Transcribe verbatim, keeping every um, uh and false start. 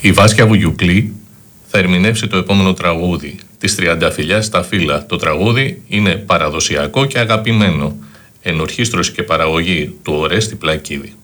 Η Βάσια Βουγιουκλή θα ερμηνεύσει το επόμενο τραγούδι της Τριανταφυλλιάς στα φύλλα. Το τραγούδι είναι παραδοσιακό και αγαπημένο. Ενορχήστρωση και παραγωγή του Ορέστη Πλακίδη.